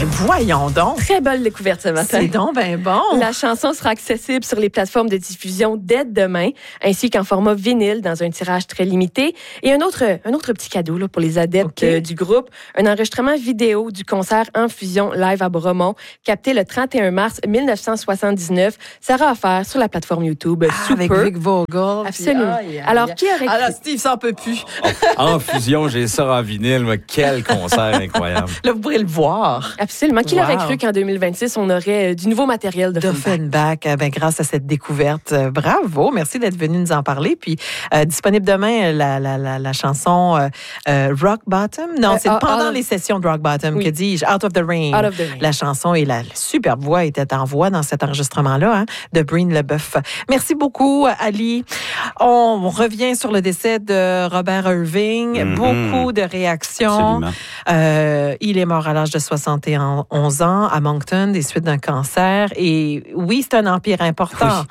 voyons donc. Très belle découverte ce matin. C'est donc ben bon. La chanson sera accessible sur les plateformes de diffusion dès demain, ainsi qu'en format vinyle dans un tirage très limité. Et un autre petit cadeau là, pour les adeptes du groupe, un enregistrement vidéo du concert En Fusion live à Bromont, capté le 31 mars 1979, sera offert sur la plateforme YouTube Avec Vic Vogel. Absolument. Alors, qui aurait Alors, Steve, ça en peut plus. En fusion, j'ai ça en vinyle, mais quel concert incroyable. Là, vous pourrez le voir. Absolument. Qui aurait cru qu'en 2026, on aurait du nouveau matériel d'Offenbach? Grâce à cette découverte. Bravo. Merci d'être venu nous en parler. Puis, disponible demain, la chanson Rock Bottom. Non, c'est pendant les sessions de Rock Bottom, que dis-je? Out of the Rain. Out of the Rain. La chanson et la superbe voix était en voix dans cet enregistrement-là, de Breen Leboeuf. Merci beaucoup, Ali. On revient sur le décès de Robert Irving. Beaucoup de réactions. Il est mort à l'âge de 71 ans à Moncton des suites d'un cancer. Et oui, c'est un empire important.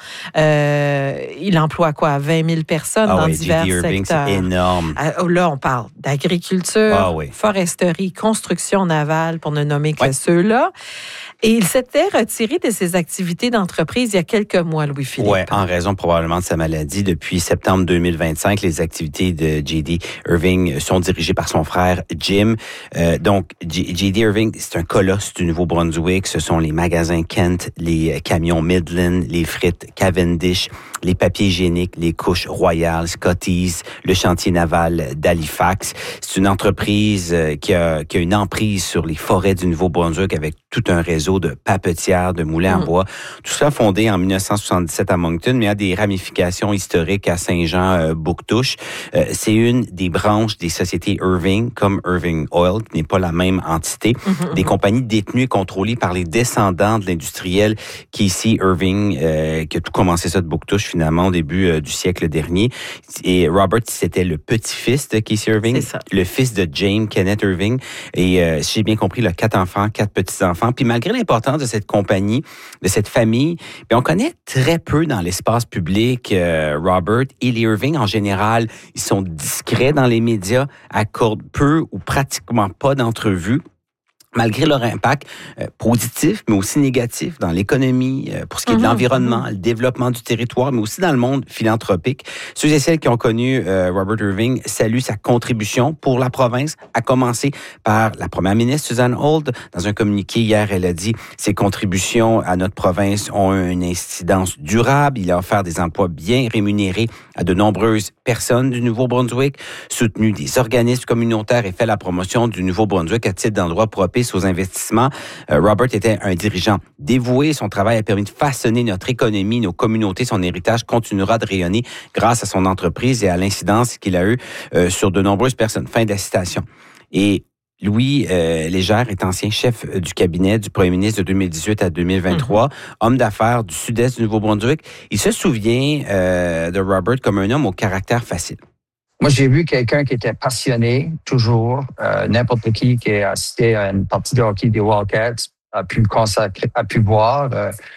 Il emploie 20 000 personnes dans divers Irving, secteurs. C'est énorme. Là, on parle d'agriculture, foresterie, construction navale, pour ne nommer que ceux-là. Et il s'était retiré de ses activités d'entreprise il y a quelques mois, Louis-Philippe. Oui, en raison probablement de sa maladie. Depuis septembre 2025, les activités de J.D. Irving sont dirigées par son frère Jim. Donc, J.D. Irving, c'est un colosse du Nouveau-Brunswick. Ce sont les magasins Kent, les camions Midland, les frites Cavendish, les papiers hygiéniques, les couches Royal, Scotties, le chantier naval d'Halifax. C'est une entreprise qui a une emprise sur les forêts du Nouveau-Brunswick avec tout un réseau de papetières, de moulins à bois. Tout ça fondé en 1977 à Moncton, mais a des ramifications historiques à Saint-Jean-Bouctouche. C'est une des branches des sociétés Irving, comme Irving Oil, qui n'est pas la même entité. Des compagnies détenues et contrôlées par les descendants de l'industriel Casey Irving, qui a tout commencé ça de Bouctouche, finalement, au début du siècle dernier. Et Robert, c'était le petit-fils de Casey Irving, le fils de James Kenneth Irving. Et si j'ai bien compris, il a 4 petits-enfants. Puis malgré l'importance de cette compagnie, de cette famille, on connaît très peu dans l'espace public Robert et les Irving en général. Ils sont discrets dans les médias, accordent peu ou pratiquement pas d'entrevues. Malgré leur impact positif, mais aussi négatif dans l'économie, pour ce qui est de l'environnement, le développement du territoire, mais aussi dans le monde philanthropique. Ceux et celles qui ont connu Robert Irving saluent sa contribution pour la province, à commencer par la première ministre Suzanne Holt. Dans un communiqué hier, elle a dit « Ses contributions à notre province ont une incidence durable. Il a offert des emplois bien rémunérés à de nombreuses personnes du Nouveau-Brunswick, soutenu des organismes communautaires et fait la promotion du Nouveau-Brunswick à titre d'endroit propice aux investissements. » Robert était un dirigeant dévoué. Son travail a permis de façonner notre économie, nos communautés. Son héritage continuera de rayonner grâce à son entreprise et à l'incidence qu'il a eue sur de nombreuses personnes. Fin de la citation. Et Louis Légère est ancien chef du cabinet du premier ministre de 2018 à 2023, homme d'affaires du sud-est du Nouveau-Brunswick. Il se souvient de Robert comme un homme au caractère facile. Moi, j'ai vu quelqu'un qui était passionné, toujours. N'importe qui a assisté à une partie de hockey des Wildcats a pu consacrer, a pu voir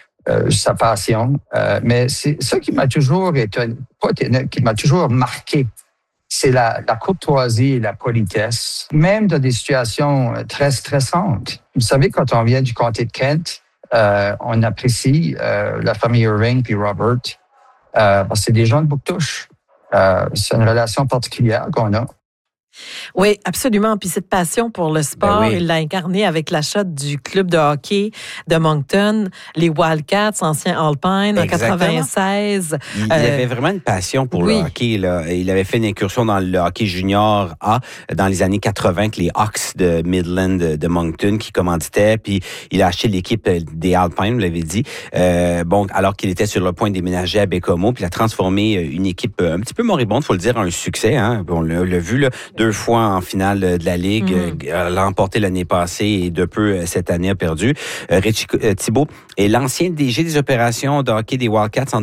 sa passion. Mais c'est ça qui m'a toujours qui m'a toujours marqué. C'est la courtoisie et la politesse, même dans des situations très stressantes. Vous savez, quand on vient du comté de Kent, on apprécie la famille Irving puis Robert parce que c'est des gens de Bouctouche. C'est une relation particulière qu'on a. Oui, absolument. Puis cette passion pour le sport, il l'a incarné avec l'achat du club de hockey de Moncton, les Wildcats, anciens Alpine, en 96. Il avait vraiment une passion pour le hockey. Là. Il avait fait une incursion dans le hockey junior A dans les années 80 avec les Hawks de Midland de Moncton qui commanditaient. Puis il a acheté l'équipe des Alpine, vous l'avez dit. Alors qu'il était sur le point de déménager à Bécomo, puis il a transformé une équipe un petit peu moribonde, faut le dire, un succès. Hein. On l'a vu là, 2 fois en finale de la Ligue, l'a emporté l'année passée et de peu cette année a perdu. Richie Thibault est l'ancien DG des opérations de hockey des Wildcats en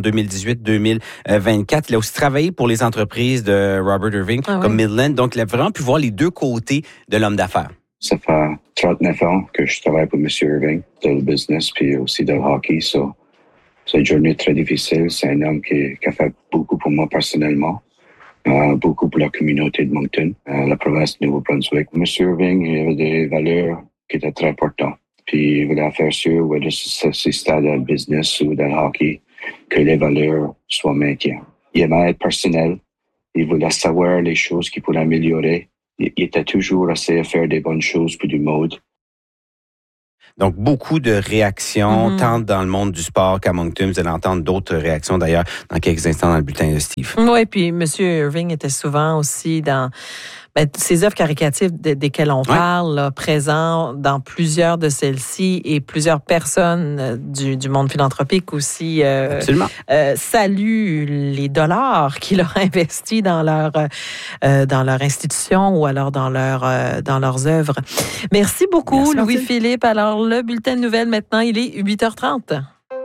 2018-2024. Il a aussi travaillé pour les entreprises de Robert Irving comme Midland. Donc, il a vraiment pu voir les deux côtés de l'homme d'affaires. Ça fait 39 ans que je travaille pour M. Irving dans le business puis aussi dans le hockey. C'est une journée très difficile. C'est un homme qui a fait beaucoup pour moi personnellement. Beaucoup pour la communauté de Moncton, la province de Nouveau-Brunswick. M. Irving, il avait des valeurs qui étaient très importantes. Puis puis il voulait faire sûr, whether c'est dans le business ou dans le hockey, que les valeurs soient maintenues. Il aimait être personnel. Il voulait savoir les choses qu'il pourrait améliorer. Il était toujours essayé de faire des bonnes choses pour du mode. Donc, beaucoup de réactions, tant dans le monde du sport qu'à Moncton. Vous allez entendre d'autres réactions, d'ailleurs, dans quelques instants dans le bulletin de Steve. Oui, puis M. Irving était souvent aussi dans ces œuvres caricatives desquelles on parle, là, présent dans plusieurs de celles-ci, et plusieurs personnes du monde philanthropique aussi saluent les dollars qu'il a investis dans leur institution ou alors dans leurs œuvres. Merci beaucoup, Louis-Philippe. Alors, le bulletin de nouvelles maintenant, il est 8h30.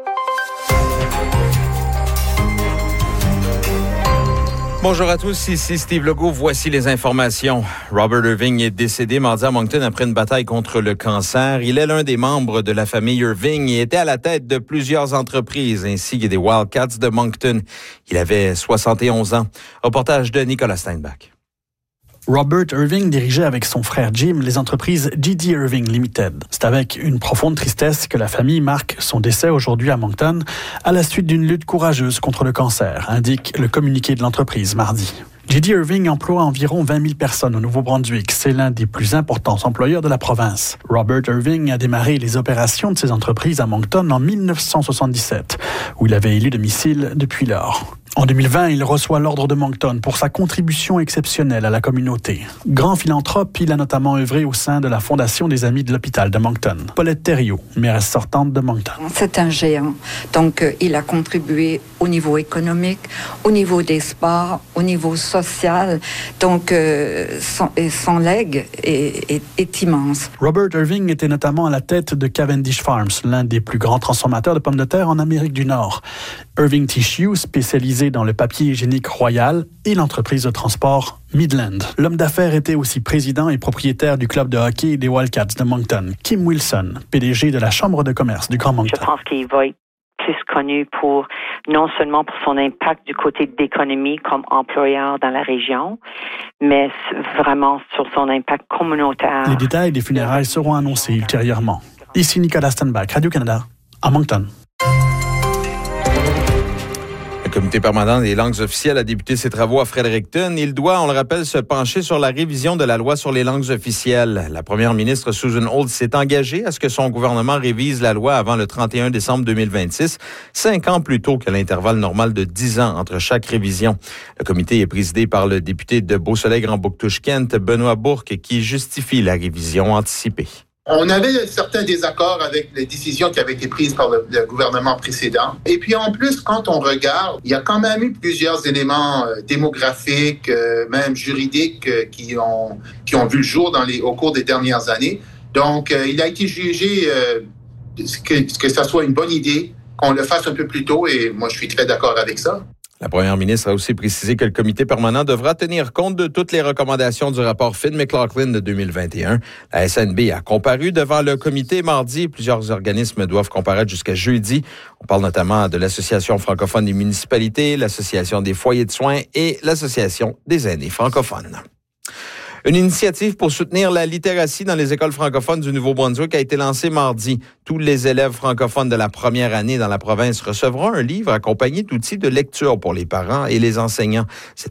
Bonjour à tous, ici Steve Legault. Voici les informations. Robert Irving est décédé mardi à Moncton après une bataille contre le cancer. Il est l'un des membres de la famille Irving et était à la tête de plusieurs entreprises ainsi que des Wildcats de Moncton. Il avait 71 ans. Reportage de Nicolas Steinbach. Robert Irving dirigeait avec son frère Jim les entreprises J.D. Irving Limited. C'est avec une profonde tristesse que la famille marque son décès aujourd'hui à Moncton à la suite d'une lutte courageuse contre le cancer, indique le communiqué de l'entreprise mardi. J.D. Irving emploie environ 20 000 personnes au Nouveau-Brunswick. C'est l'un des plus importants employeurs de la province. Robert Irving a démarré les opérations de ses entreprises à Moncton en 1977, où il avait élu domicile depuis lors. En 2020, il reçoit l'Ordre de Moncton pour sa contribution exceptionnelle à la communauté. Grand philanthrope, il a notamment œuvré au sein de la Fondation des Amis de l'Hôpital de Moncton. Paulette Thériault, mairesse sortante de Moncton. C'est un géant. Donc, il a contribué au niveau économique, au niveau des sports, au niveau social. Donc, son legs est immense. Robert Irving était notamment à la tête de Cavendish Farms, l'un des plus grands transformateurs de pommes de terre en Amérique du Nord. Irving Tissue, spécialisé dans le papier hygiénique royal, et l'entreprise de transport Midland. L'homme d'affaires était aussi président et propriétaire du club de hockey des Wildcats de Moncton. Kim Wilson, PDG de la Chambre de commerce du Grand Moncton. Je pense qu'il va être plus connu non seulement pour son impact du côté de l'économie comme employeur dans la région, mais vraiment sur son impact communautaire. Les détails des funérailles seront annoncés ultérieurement. Ici Nicolas Steinbach, Radio-Canada, à Moncton. Le comité permanent des langues officielles a débuté ses travaux à Fredericton. Il doit, on le rappelle, se pencher sur la révision de la loi sur les langues officielles. La première ministre Susan Holt s'est engagée à ce que son gouvernement révise la loi avant le 31 décembre 2026, 5 ans plus tôt que l'intervalle normal de 10 ans entre chaque révision. Le comité est présidé par le député de Beausoleil-Grand-Bouctouche-Kent, Benoît Bourque, qui justifie la révision anticipée. On avait certains désaccords avec les décisions qui avaient été prises par le gouvernement précédent. Et puis en plus, quand on regarde, il y a quand même eu plusieurs éléments démographiques, même juridiques, qui ont vu le jour au cours des dernières années. Donc, il a été jugé que ça soit une bonne idée, qu'on le fasse un peu plus tôt, et moi, je suis très d'accord avec ça. La première ministre a aussi précisé que le comité permanent devra tenir compte de toutes les recommandations du rapport Finn-McLaughlin de 2021. La SNB a comparu devant le comité mardi. Plusieurs organismes doivent comparaître jusqu'à jeudi. On parle notamment de l'Association francophone des municipalités, l'Association des foyers de soins et l'Association des aînés francophones. Une initiative pour soutenir la littératie dans les écoles francophones du Nouveau-Brunswick a été lancée mardi. Tous les élèves francophones de la première année dans la province recevront un livre accompagné d'outils de lecture pour les parents et les enseignants.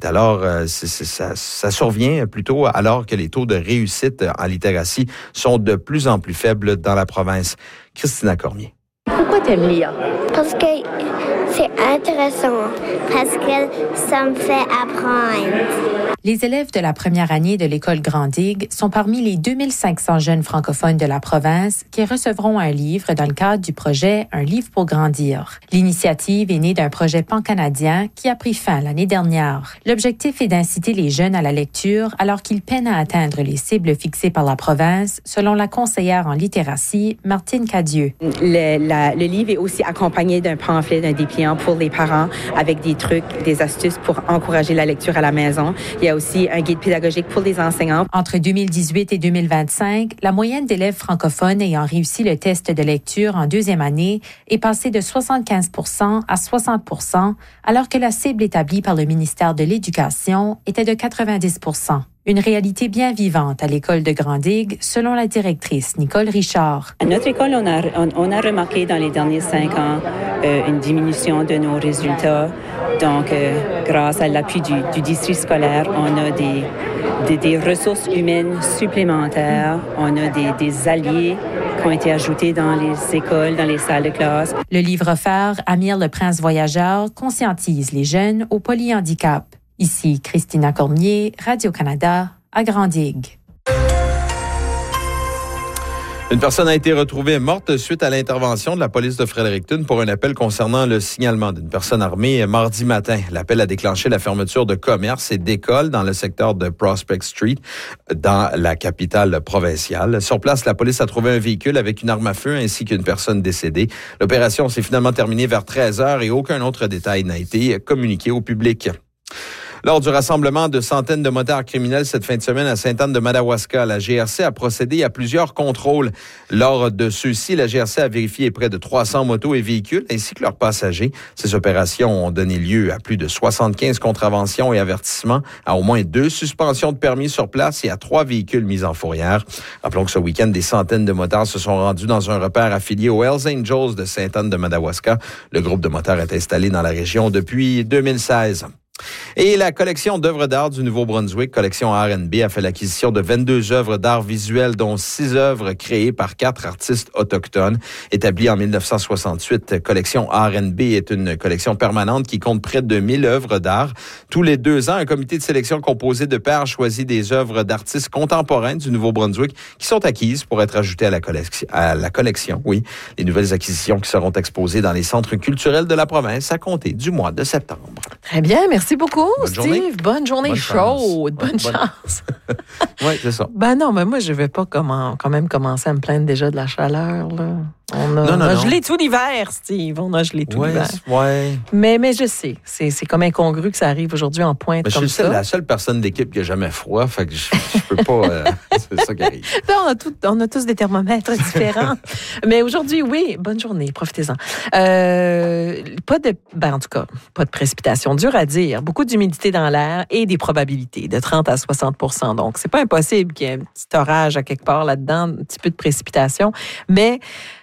Ça survient plutôt alors que les taux de réussite en littératie sont de plus en plus faibles dans la province. Christina Cormier. Pourquoi t'aimes lire? Parce que c'est intéressant, parce que ça me fait apprendre. Les élèves de la première année de l'école Grand-Digue sont parmi les 2500 jeunes francophones de la province qui recevront un livre dans le cadre du projet Un livre pour grandir. L'initiative est née d'un projet pan-canadien qui a pris fin l'année dernière. L'objectif est d'inciter les jeunes à la lecture alors qu'ils peinent à atteindre les cibles fixées par la province, selon la conseillère en littératie, Martine Cadieux. Le livre est aussi accompagné d'un pamphlet, d'un dépliant pour les parents avec des trucs, des astuces pour encourager la lecture à la maison. Il y a aussi un guide pédagogique pour les enseignants. Entre 2018 et 2025, la moyenne d'élèves francophones ayant réussi le test de lecture en deuxième année est passée de 75 % à 60 % alors que la cible établie par le ministère de l'Éducation était de 90 %. Une réalité bien vivante à l'école de Grand-Digue, selon la directrice Nicole Richard. À notre école, on a remarqué dans les derniers 5 ans une diminution de nos résultats. Donc, grâce à l'appui du district scolaire, on a des ressources humaines supplémentaires. On a des alliés qui ont été ajoutés dans les écoles, dans les salles de classe. Le livre offert, Amir le Prince Voyageur, conscientise les jeunes au polyhandicap. Ici, Christina Cormier, Radio-Canada, à Grand-Digue. Une personne a été retrouvée morte suite à l'intervention de la police de Fredericton pour un appel concernant le signalement d'une personne armée mardi matin. L'appel a déclenché la fermeture de commerces et d'écoles dans le secteur de Prospect Street, dans la capitale provinciale. Sur place, la police a trouvé un véhicule avec une arme à feu ainsi qu'une personne décédée. L'opération s'est finalement terminée vers 13h et aucun autre détail n'a été communiqué au public. Lors du rassemblement de centaines de motards criminels cette fin de semaine à Sainte-Anne-de-Madawaska, la GRC a procédé à plusieurs contrôles. Lors de ceux-ci, la GRC a vérifié près de 300 motos et véhicules ainsi que leurs passagers. Ces opérations ont donné lieu à plus de 75 contraventions et avertissements, à au moins 2 suspensions de permis sur place et à 3 véhicules mis en fourrière. Rappelons que ce week-end, des centaines de motards se sont rendus dans un repère affilié aux Hells Angels de Sainte-Anne-de-Madawaska. Le groupe de motards est installé dans la région depuis 2016. Et la collection d'œuvres d'art du Nouveau-Brunswick, collection R&B, a fait l'acquisition de 22 œuvres d'art visuel, dont 6 œuvres créées par 4 artistes autochtones. Établie en 1968, collection R&B est une collection permanente qui compte près de 1000 œuvres d'art. Tous les 2 ans, un comité de sélection composé de pairs choisit des œuvres d'artistes contemporains du Nouveau-Brunswick qui sont acquises pour être ajoutées à la collection. Oui, les nouvelles acquisitions qui seront exposées dans les centres culturels de la province à compter du mois de septembre. Très bien, merci beaucoup, Bonne Steve. journée. Bonne journée chaude. Bonne Bonne- chance. Oui, c'est ça. Ben non, mais moi, je vais pas quand même commencer à me plaindre déjà de la chaleur, là. On a, Non, non, on a non. gelé tout l'hiver, Steve. On a gelé tout l'hiver. Ouais. Mais je sais, c'est comme incongru que ça arrive aujourd'hui en pointe Mais je comme suis ça. la seule personne d'équipe qui a jamais froid, fait que je peux pas. C'est ça qui arrive. Ben, on a tous des thermomètres différents. Mais aujourd'hui, oui, bonne journée, profitez-en. En tout cas, pas de précipitation. Dur à dire. Beaucoup d'humidité dans l'air et des probabilités de 30 à 60 %. Donc, c'est pas impossible qu'il y ait un petit orage à quelque part là-dedans, un petit peu de précipitation. Mais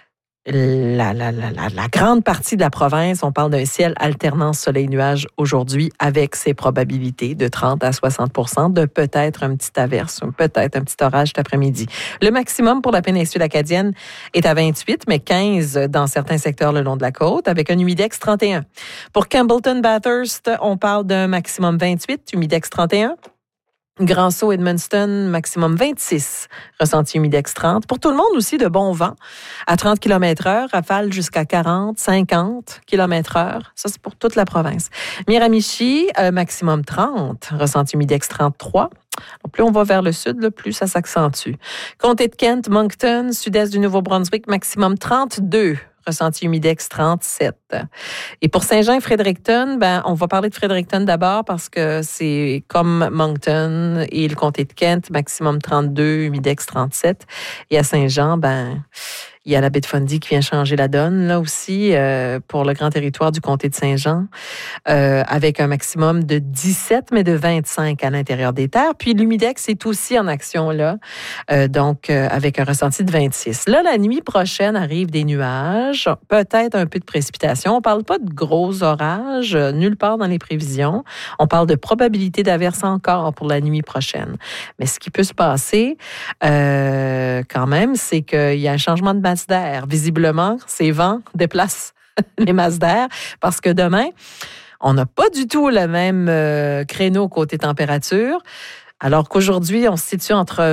la grande partie de la province, on parle d'un ciel alternant soleil-nuage aujourd'hui avec ses probabilités de 30 à 60 % de peut-être une petite averse, peut-être un petit orage cet après-midi. Le maximum pour la péninsule acadienne est à 28, mais 15 dans certains secteurs le long de la côte, avec un humidex 31. Pour Campbellton-Bathurst, on parle d'un maximum 28, humidex 31. Grand Sault, Edmundston, maximum 26, ressenti humidex 30. Pour tout le monde aussi, de bon vent à 30 km/h, rafale jusqu'à 40, 50 km/h. Ça, c'est pour toute la province. Miramichi, maximum 30, ressenti humidex 33. Donc, plus on va vers le sud, là, plus ça s'accentue. Comté de Kent, Moncton, sud-est du Nouveau-Brunswick, maximum 32. Ressenti humidex 37. Et pour Saint-Jean et Fredericton, on va parler de Fredericton d'abord parce que c'est comme Moncton et le comté de Kent, maximum 32, humidex 37. Et à Saint-Jean, il y a la baie de Fundy qui vient changer la donne, là aussi, pour le grand territoire du comté de Saint-Jean, avec un maximum de 17, mais de 25 à l'intérieur des terres. Puis l'humidex est aussi en action, là, donc avec un ressenti de 26. Là, la nuit prochaine arrivent des nuages, peut-être un peu de précipitation. On parle pas de gros orages, nulle part dans les prévisions. On parle de probabilité d'averse encore pour la nuit prochaine. Mais ce qui peut se passer, quand même, c'est qu'il y a un changement de masse d'air. Visiblement, ces vents déplacent les masses d'air parce que demain, on n'a pas du tout le même créneau côté température. Alors qu'aujourd'hui, on se situe entre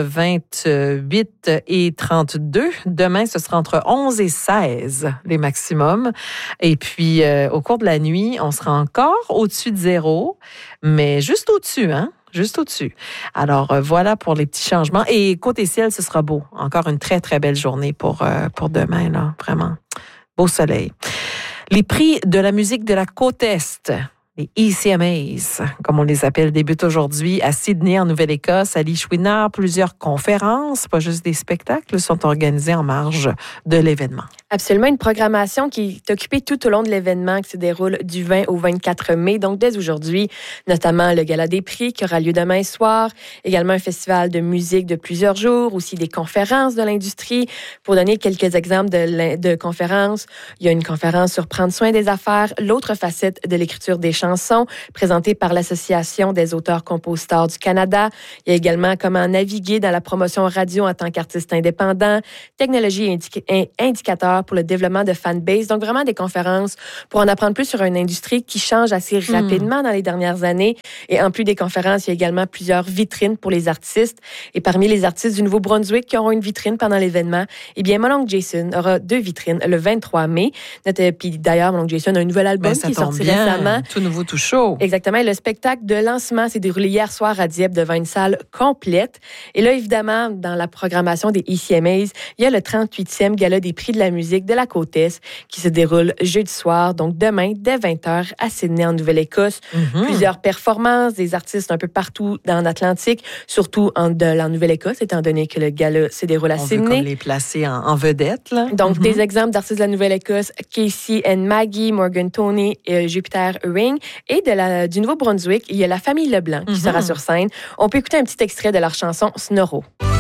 28 et 32. Demain, ce sera entre 11 et 16, les maximums. Et puis, au cours de la nuit, on sera encore au-dessus de 0, mais juste au-dessus, hein? Juste au-dessus. Alors, voilà pour les petits changements. Et côté ciel, ce sera beau. Encore une très, très belle journée pour demain, là. Vraiment. Beau soleil. Les prix de la musique de la côte Est, les ECMAs, comme on les appelle, débutent aujourd'hui à Sydney, en Nouvelle-Écosse, à Lishwinner. Plusieurs conférences, pas juste des spectacles, sont organisés en marge de l'événement. Absolument, une programmation qui est occupée tout au long de l'événement qui se déroule du 20 au 24 mai, donc dès aujourd'hui, notamment le Gala des prix qui aura lieu demain soir, également un festival de musique de plusieurs jours, aussi des conférences de l'industrie. Pour donner quelques exemples de conférences, il y a une conférence sur prendre soin des affaires, l'autre facette de l'écriture des chansons, présentée par l'Association des auteurs-compositeurs du Canada. Il y a également comment naviguer dans la promotion radio en tant qu'artiste indépendant, technologie et indicateurs pour le développement de fanbase. Donc, vraiment des conférences pour en apprendre plus sur une industrie qui change assez rapidement dans les dernières années. Et en plus des conférences, il y a également plusieurs vitrines pour les artistes. Et parmi les artistes du Nouveau-Brunswick qui auront une vitrine pendant l'événement, eh bien, mon oncle Jason aura 2 vitrines le 23 mai. Puis d'ailleurs, mon oncle Jason a un nouvel album qui est sorti récemment. Tout nouveau, tout chaud. Exactement. Et le spectacle de lancement s'est déroulé hier soir à Dieppe devant une salle complète. Et là, évidemment, dans la programmation des ECMAs, il y a le 38e Gala des prix de la musique de la Côte-Est qui se déroule jeudi soir, donc demain, dès 20h à Sydney, en Nouvelle-Écosse. Plusieurs performances, des artistes un peu partout dans l'Atlantique, surtout en Nouvelle-Écosse, étant donné que le gala se déroule à Sydney. On veut comme les placer en vedette, là. Donc, des exemples d'artistes de la Nouvelle-Écosse, Casey and Maggie, Morgan Tony, Jupiter Ring. Et du Nouveau-Brunswick, il y a la famille Leblanc qui sera sur scène. On peut écouter un petit extrait de leur chanson Snorro.